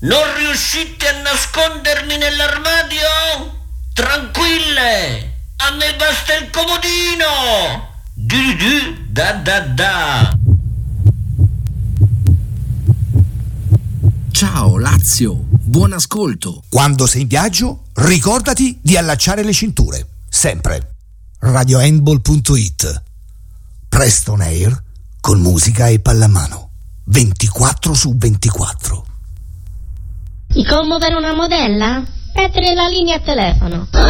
Non riuscite a nascondermi nell'armadio? Tranquille, a me basta il comodino. Da. Ciao Lazio, buon ascolto. Quando sei in viaggio, ricordati di allacciare le cinture, sempre. RadioHandball.it. Preston Air con musica e pallamano 24/24. Ti commuovere una modella? Prendere la linea a telefono.